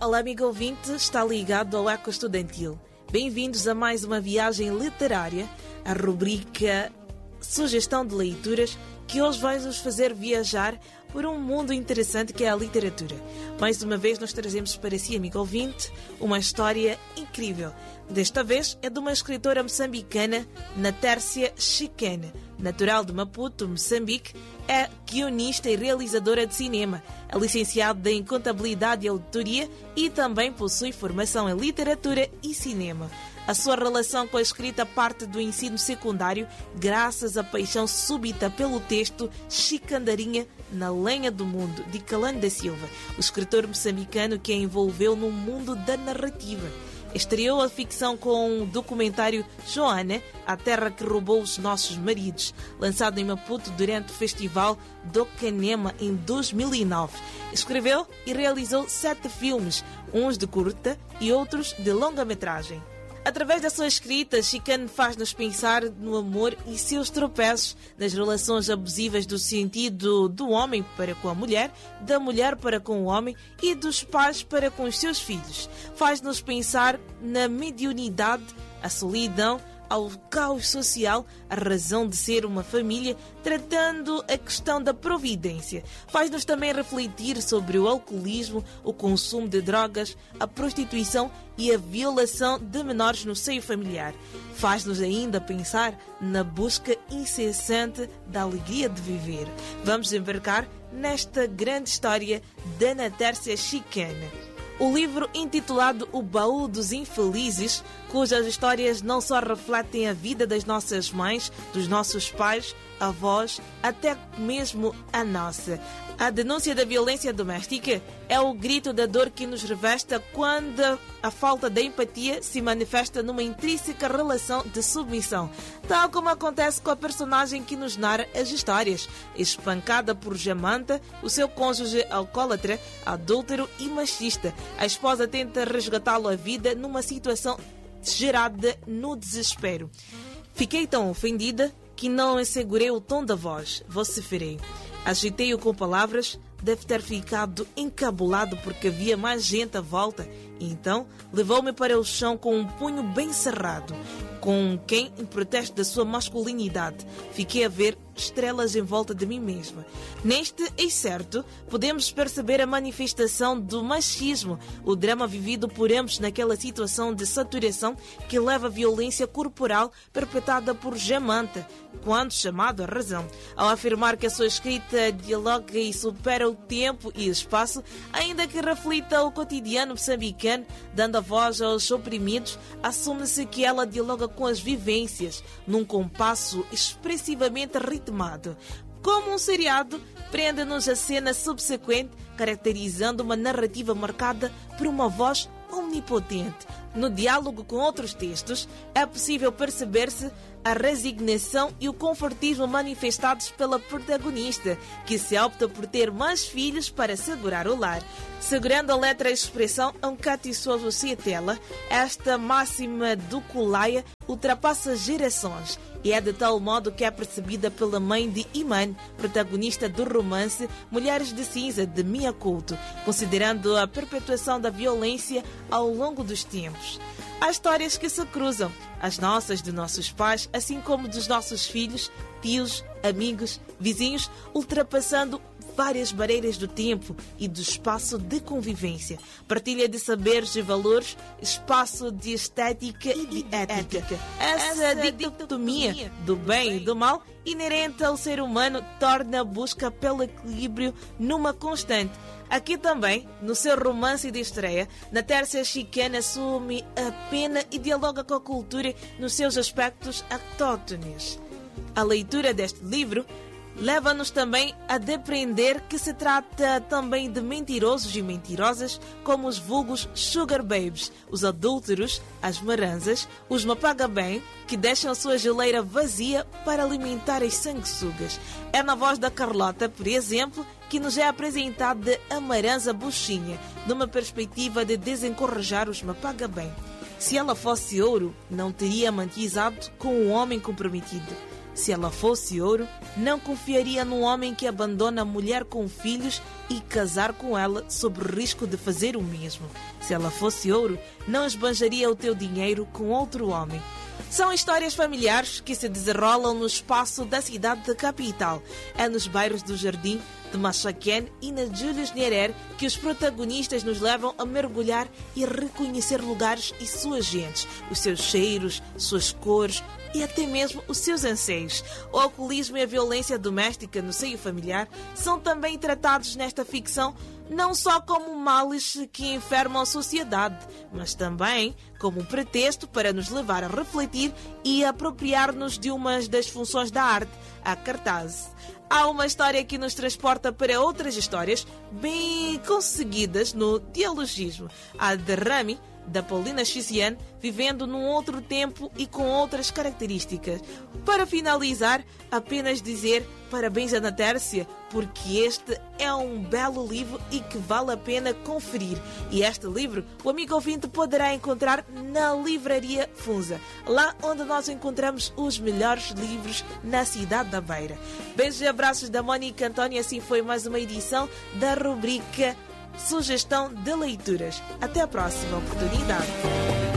Olá, amigo ouvinte, está ligado ao Eco Estudantil. Bem-vindos a mais uma viagem literária, a rubrica Sugestão de Leituras, que hoje vai nos fazer viajar por um mundo interessante que é a literatura. Mais uma vez nós trazemos para si, amigo ouvinte, uma história incrível. Desta vez é de uma escritora moçambicana, Natércia Chikane. Natural de Maputo, Moçambique, é guionista e realizadora de cinema. É licenciada em Contabilidade e Auditoria e também possui formação em Literatura e Cinema. A sua relação com a escrita parte do ensino secundário graças à paixão súbita pelo texto Chicandarinha na Lenha do Mundo, de Calano da Silva, o escritor moçambicano que a envolveu no mundo da narrativa. Estreou a ficção com o documentário Joana, a terra que roubou os nossos maridos, lançado em Maputo durante o Festival do Canema em 2009. Escreveu e realizou 7 filmes, uns de curta e outros de longa-metragem. Através da sua escrita, Chikane faz-nos pensar no amor e seus tropeços, nas relações abusivas do sentido do homem para com a mulher, da mulher para com o homem e dos pais para com os seus filhos. Faz-nos pensar na mediunidade, a solidão, ao caos social, a razão de ser uma família, tratando a questão da providência. Faz-nos também refletir sobre o alcoolismo, o consumo de drogas, a prostituição e a violação de menores no seio familiar. Faz-nos ainda pensar na busca incessante da alegria de viver. Vamos embarcar nesta grande história da Natércia Chikane. O livro intitulado O Baú dos Infelizes, cujas histórias não só refletem a vida das nossas mães, dos nossos pais, avós, até mesmo a nossa. A denúncia da violência doméstica é o grito da dor que nos revesta quando a falta de empatia se manifesta numa intrínseca relação de submissão, tal como acontece com a personagem que nos narra as histórias. Espancada por Jamanta, o seu cônjuge alcoólatra, adúltero e machista, a esposa tenta resgatá-lo à vida numa situação gerada no desespero. Fiquei tão ofendida que não assegurei o tom da voz, vociferei. Agitei-o com palavras, deve ter ficado encabulado porque havia mais gente à volta. E então levou-me para o chão com um punho bem cerrado, com quem, em protesto da sua masculinidade, fiquei a ver estrelas em volta de mim mesma. Neste excerto, podemos perceber a manifestação do machismo, o drama vivido por ambos naquela situação de saturação que leva à violência corporal perpetrada por Jamanta, quando chamado à razão. Ao afirmar que a sua escrita dialoga e supera o tempo e espaço, ainda que reflita o cotidiano moçambicano, dando a voz aos oprimidos, assume-se que ela dialoga com as vivências, num compasso expressivamente ritmado. Como um seriado, prende-nos a cena subsequente, caracterizando uma narrativa marcada por uma voz omnipotente. No diálogo com outros textos, é possível perceber-se a resignação e o confortismo manifestados pela protagonista, que se opta por ter mais filhos para segurar o lar. Segurando a letra e a expressão a um catiçoso cietela, esta máxima do Kulaia ultrapassa gerações e é de tal modo que é percebida pela mãe de Iman, protagonista do romance Mulheres de Cinza, de Mia Couto, considerando a perpetuação da violência ao longo dos tempos. Há histórias que se cruzam, as nossas, de nossos pais, assim como dos nossos filhos, tios, amigos, vizinhos, ultrapassando várias barreiras do tempo e do espaço de convivência. Partilha de saberes e valores, espaço de estética e de ética. Essa dicotomia do bem e do mal, inerente ao ser humano, torna a busca pelo equilíbrio numa constante. Aqui também, no seu romance de estreia, Natércia Chikane assume a pena e dialoga com a cultura nos seus aspectos autóctones. A leitura deste livro leva-nos também a depreender que se trata também de mentirosos e mentirosas, como os vulgos sugar babies, os adúlteros, as maranzas, os mapaga-bem, que deixam a sua geleira vazia para alimentar as sanguessugas. É na voz da Carlota, por exemplo, que nos é apresentada a maranza buchinha, numa perspectiva de desencorrajar os mapaga-bem. Se ela fosse ouro, não teria amantizado com um homem comprometido. Se ela fosse ouro, não confiaria num homem que abandona a mulher com filhos e casar com ela sob o risco de fazer o mesmo. Se ela fosse ouro, não esbanjaria o teu dinheiro com outro homem. São histórias familiares que se desenrolam no espaço da cidade capital. É nos bairros do Jardim, de Machaquén e na Julius Nyerere que os protagonistas nos levam a mergulhar e reconhecer lugares e suas gentes, os seus cheiros, suas cores e até mesmo os seus anseios. O alcoolismo e a violência doméstica no seio familiar são também tratados nesta ficção não só como males que enfermam a sociedade, mas também como um pretexto para nos levar a refletir e apropriar-nos de uma das funções da arte, a cartaz. Há uma história que nos transporta para outras histórias bem conseguidas no dialogismo. A de Rami, da Paulina Chiziane, vivendo num outro tempo e com outras características. Para finalizar, apenas dizer parabéns a Ana Tércia, porque este é um belo livro e que vale a pena conferir. E este livro o amigo ouvinte poderá encontrar na Livraria Funza, lá onde nós encontramos os melhores livros na cidade da Beira. Beijos e abraços da Mónica Antónia. Assim foi mais uma edição da rubrica Sugestão de Leituras. Até a próxima oportunidade.